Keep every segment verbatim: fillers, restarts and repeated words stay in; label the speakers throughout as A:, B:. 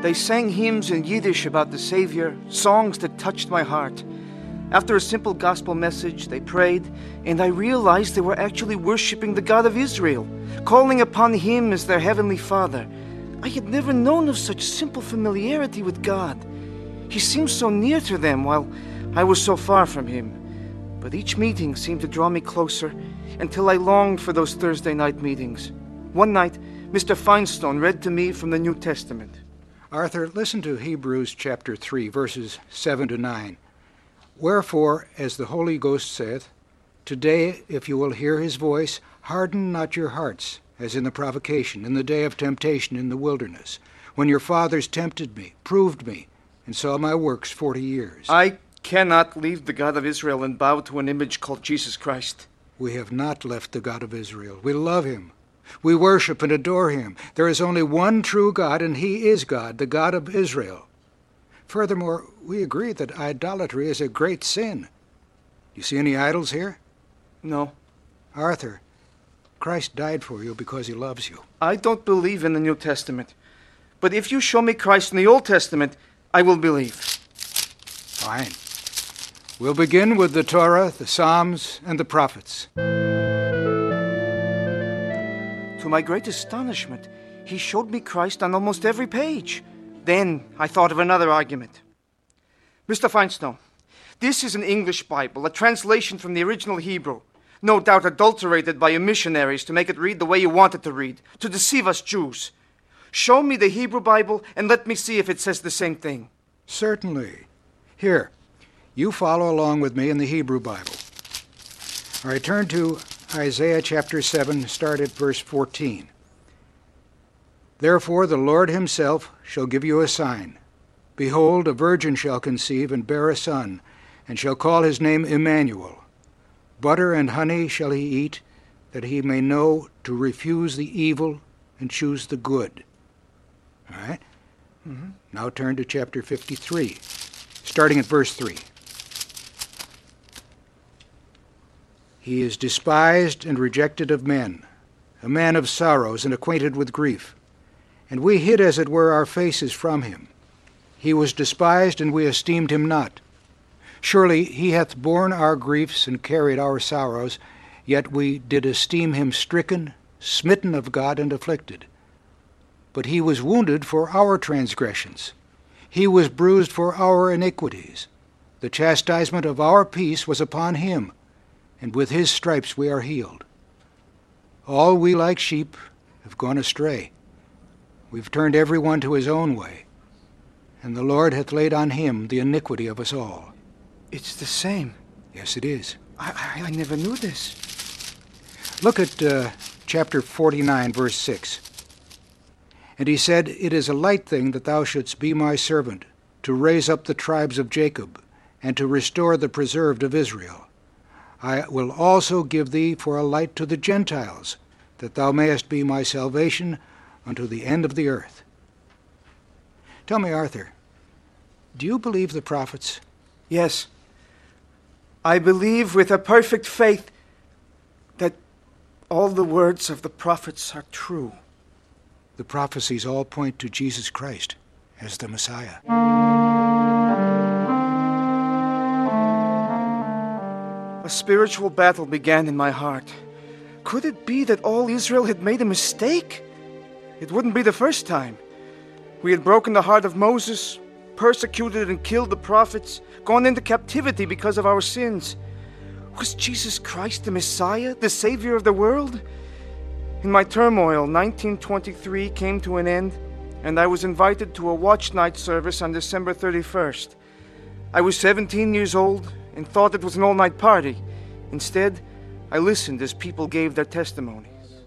A: They sang hymns in Yiddish about the Savior, songs that touched my heart. After a simple gospel message, they prayed, and I realized they were actually worshiping the God of Israel, calling upon Him as their Heavenly Father. I had never known of such simple familiarity with God. He seemed so near to them while I was so far from Him. But each meeting seemed to draw me closer until I longed for those Thursday night meetings. One night, Mister Feinstone read to me from the New Testament.
B: Arthur, listen to Hebrews chapter three, verses seven to nine. Wherefore, as the Holy Ghost saith, Today, if you will hear his voice, harden not your hearts, as in the provocation, in the day of temptation in the wilderness, when your fathers tempted me, proved me, and saw my works forty years.
A: I cannot leave the God of Israel and bow to an image called Jesus Christ.
B: We have not left the God of Israel. We love him. We worship and adore him. There is only one true God, and he is God, the God of Israel. Furthermore, we agree that idolatry is a great sin. You see any idols here?
A: No.
B: Arthur, Christ died for you because he loves you.
A: I don't believe in the New Testament. But if you show me Christ in the Old Testament, I will believe.
B: Fine. We'll begin with the Torah, the Psalms, and the prophets.
A: To my great astonishment, he showed me Christ on almost every page. Then I thought of another argument. Mister Feinstone, this is an English Bible, a translation from the original Hebrew, no doubt adulterated by your missionaries to make it read the way you want it to read, to deceive us Jews. Show me the Hebrew Bible and let me see if it says the same thing.
B: Certainly. Here, you follow along with me in the Hebrew Bible. All right, turn to Isaiah chapter seven, start at verse fourteen. Therefore the Lord himself shall give you a sign. Behold, a virgin shall conceive and bear a son, and shall call his name Emmanuel. Butter and honey shall he eat, that he may know to refuse the evil and choose the good. All right? Mm-hmm. Now turn to chapter fifty-three, starting at verse three. He is despised and rejected of men, a man of sorrows and acquainted with grief. And we hid, as it were, our faces from him. He was despised, and we esteemed him not. Surely he hath borne our griefs and carried our sorrows, yet we did esteem him stricken, smitten of God, and afflicted. But he was wounded for our transgressions. He was bruised for our iniquities. The chastisement of our peace was upon him, and with his stripes we are healed. All we like sheep have gone astray. We've turned every one to his own way, and the Lord hath laid on him the iniquity of us all.
A: It's the same.
B: Yes, it is.
A: I, I, I never knew this.
B: Look at uh, chapter forty-nine, verse six. And he said, It is a light thing that thou shouldst be my servant, to raise up the tribes of Jacob, and to restore the preserved of Israel. I will also give thee for a light to the Gentiles, that thou mayest be my salvation unto the end of the earth. Tell me, Arthur, do you believe the prophets?
A: Yes. I believe with a perfect faith that all the words of the prophets are true.
B: The prophecies all point to Jesus Christ as the Messiah.
A: A spiritual battle began in my heart. Could it be that all Israel had made a mistake? It wouldn't be the first time. We had broken the heart of Moses, persecuted and killed the prophets, gone into captivity because of our sins. Was Jesus Christ the Messiah, the Savior of the world? In my turmoil, nineteen twenty-three came to an end, and I was invited to a watch night service on December thirty-first. I was seventeen years old and thought it was an all-night party. Instead, I listened as people gave their testimony.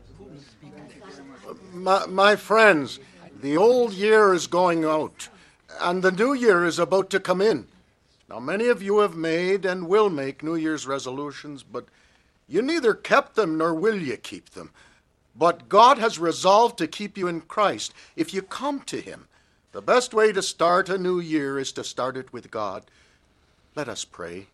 C: My, my friends, the old year is going out, and the new year is about to come in. Now, many of you have made and will make New Year's resolutions, but you neither kept them nor will you keep them. But God has resolved to keep you in Christ if you come to him. The best way to start a new year is to start it with God. Let us pray.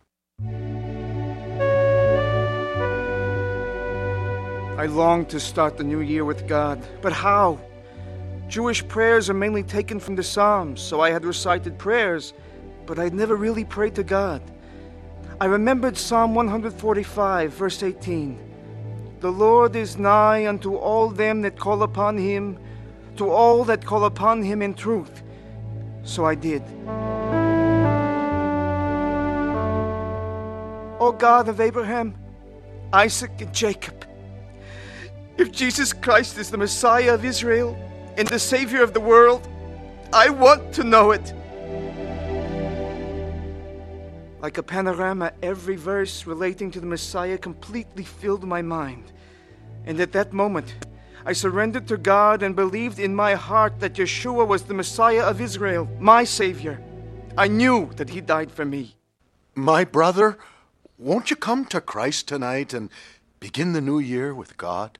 A: I longed to start the new year with God, but how? Jewish prayers are mainly taken from the Psalms, so I had recited prayers, but I'd never really prayed to God. I remembered Psalm one forty-five, verse eighteen. The Lord is nigh unto all them that call upon him, to all that call upon him in truth. So I did. O God of Abraham, Isaac, and Jacob, if Jesus Christ is the Messiah of Israel and the Savior of the world, I want to know it. Like a panorama, every verse relating to the Messiah completely filled my mind. And at that moment, I surrendered to God and believed in my heart that Yeshua was the Messiah of Israel, my Savior. I knew that he died for me.
C: My brother, won't you come to Christ tonight and begin the new year with God?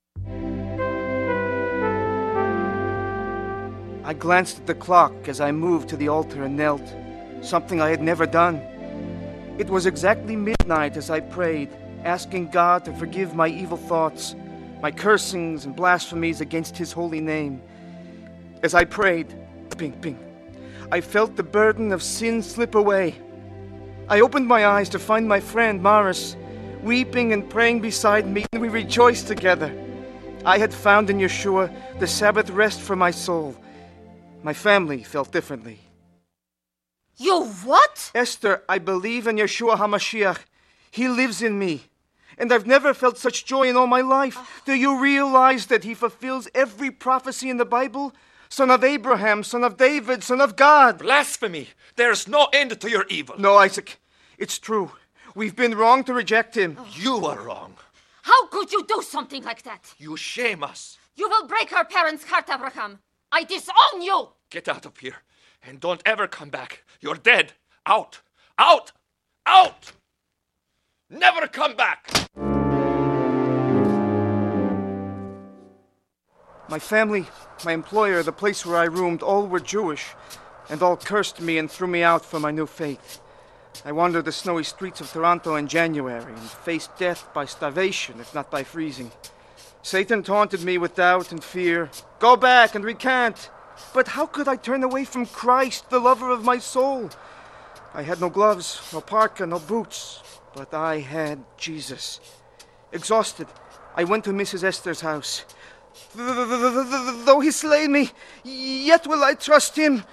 A: I glanced at the clock as I moved to the altar and knelt, something I had never done. It was exactly midnight as I prayed, asking God to forgive my evil thoughts, my cursings and blasphemies against his holy name. As I prayed, ping, ping, I felt the burden of sin slip away. I opened my eyes to find my friend Morris weeping and praying beside me, and we rejoiced together. I had found in Yeshua the Sabbath rest for my soul. My family felt differently.
D: You what?
A: Esther, I believe in Yeshua HaMashiach. He lives in me. And I've never felt such joy in all my life. Uh, Do you realize that he fulfills every prophecy in the Bible? Son of Abraham, son of David, son of God.
E: Blasphemy! There's no end to your evil.
A: No, Isaac. It's true. We've been wrong to reject him.
E: Oh. You were wrong.
D: How could you do something like that?
E: You shame us.
D: You will break our parents' heart, Abraham. I disown you!
E: Get out of here. And don't ever come back. You're dead. Out. Out. Out. Never come back.
A: My family, my employer, the place where I roomed, all were Jewish, and all cursed me and threw me out for my new faith. I wandered the snowy streets of Toronto in January and faced death by starvation, if not by freezing. Satan taunted me with doubt and fear. Go back and recant. But how could I turn away from Christ, the lover of my soul? I had no gloves, no parka, no boots, but I had Jesus. Exhausted, I went to Missus Esther's house. Though he slay me, yet will I trust him.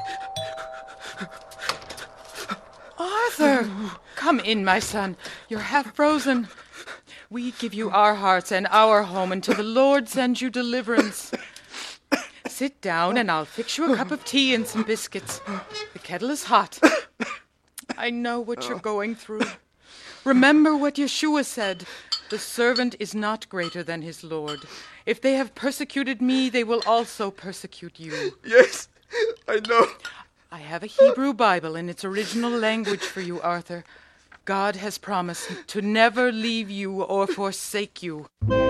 F: Arthur, come in, my son. You're half frozen. We give you our hearts and our home until the Lord sends you deliverance. Sit down and I'll fix you a cup of tea and some biscuits. The kettle is hot. I know what you're going through. Remember what Yeshua said. The servant is not greater than his Lord. If they have persecuted me, they will also persecute you.
A: Yes, I know.
F: I have a Hebrew Bible in its original language for you, Arthur. God has promised to never leave you or forsake you.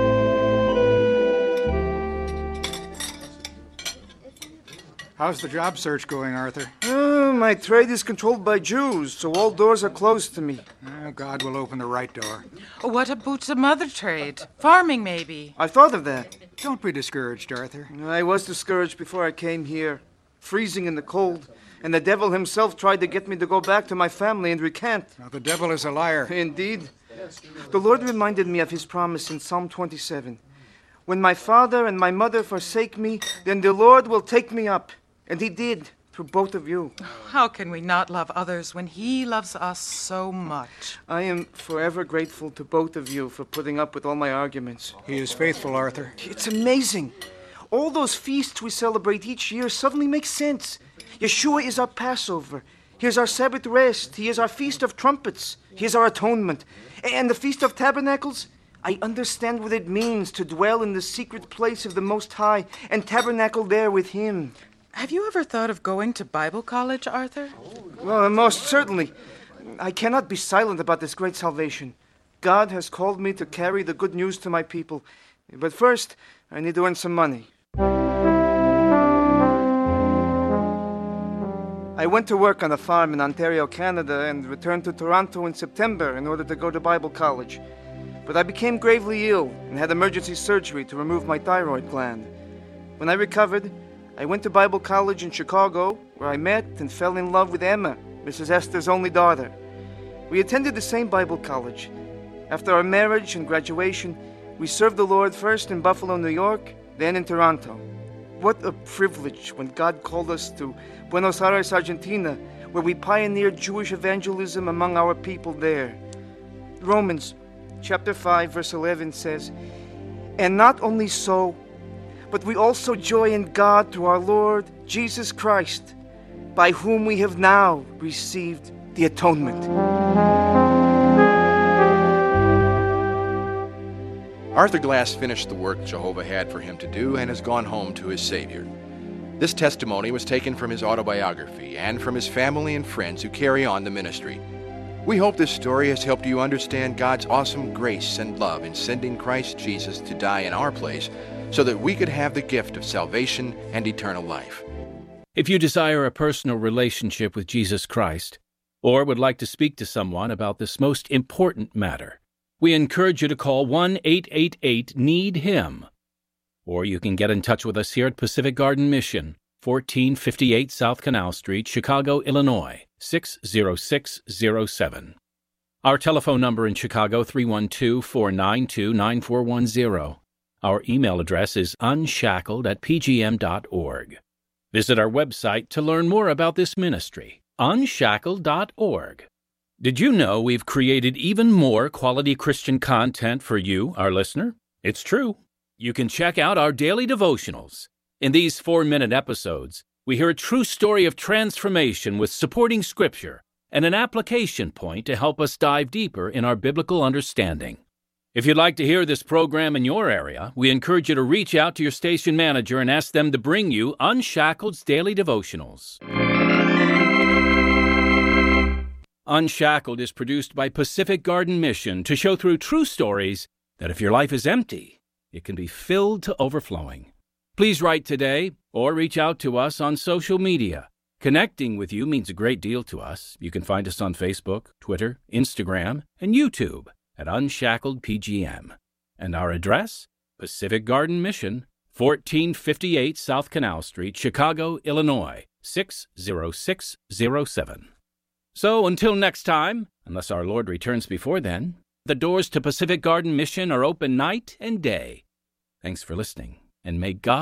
B: How's the job search going, Arthur?
A: Uh, my trade is controlled by Jews, so all doors are closed to me.
B: Uh, God will open the right door.
F: What about some other trade? Farming, maybe?
A: I thought of that.
B: Don't be discouraged, Arthur.
A: I was discouraged before I came here, freezing in the cold, and the devil himself tried to get me to go back to my family and recant.
B: Now, the devil is a liar.
A: Indeed. The Lord reminded me of his promise in Psalm twenty-seven. When my father and my mother forsake me, then the Lord will take me up. And he did, through both of you.
F: How can we not love others when he loves us so much?
A: I am forever grateful to both of you for putting up with all my arguments.
B: He is faithful, Arthur.
A: It's amazing. All those feasts we celebrate each year suddenly make sense. Yeshua is our Passover. He is our Sabbath rest. He is our Feast of Trumpets. He is our atonement. And the Feast of Tabernacles? I understand what it means to dwell in the secret place of the Most High and tabernacle there with him.
F: Have you ever thought of going to Bible college, Arthur?
A: Well, most certainly. I cannot be silent about this great salvation. God has called me to carry the good news to my people. But first, I need to earn some money. I went to work on a farm in Ontario, Canada, and returned to Toronto in September in order to go to Bible college. But I became gravely ill and had emergency surgery to remove my thyroid gland. When I recovered, I went to Bible college in Chicago, where I met and fell in love with Emma, Missus Esther's only daughter. We attended the same Bible college. After our marriage and graduation, we served the Lord first in Buffalo, New York, then in Toronto. What a privilege when God called us to Buenos Aires, Argentina, where we pioneered Jewish evangelism among our people there. Romans chapter five, verse eleven says, "And not only so, but we also joy in God through our Lord Jesus Christ, by whom we have now received the atonement."
G: Arthur Glass finished the work Jehovah had for him to do and has gone home to his Savior. This testimony was taken from his autobiography and from his family and friends who carry on the ministry. We hope this story has helped you understand God's awesome grace and love in sending Christ Jesus to die in our place so that we could have the gift of salvation and eternal life.
H: If you desire a personal relationship with Jesus Christ, or would like to speak to someone about this most important matter, we encourage you to call one eight eight eight need him. Or you can get in touch with us here at Pacific Garden Mission, fourteen fifty-eight South Canal Street, Chicago, Illinois, six zero six zero seven. Our telephone number in Chicago, three one two, four nine two, nine four one zero. Our email address is unshackled at p g m dot org. Visit our website to learn more about this ministry, unshackled dot org. Did you know we've created even more quality Christian content for you, our listener? It's true. You can check out our daily devotionals. In these four-minute episodes, we hear a true story of transformation with supporting scripture and an application point to help us dive deeper in our biblical understanding. If you'd like to hear this program in your area, we encourage you to reach out to your station manager and ask them to bring you Unshackled's daily devotionals. Unshackled is produced by Pacific Garden Mission to show through true stories that if your life is empty, it can be filled to overflowing. Please write today or reach out to us on social media. Connecting with you means a great deal to us. You can find us on Facebook, Twitter, Instagram, and YouTube at Unshackled P G M. And our address, Pacific Garden Mission, fourteen fifty-eight South Canal Street, Chicago, Illinois, six zero six zero seven. So until next time, unless our Lord returns before then, the doors to Pacific Garden Mission are open night and day. Thanks for listening, and may God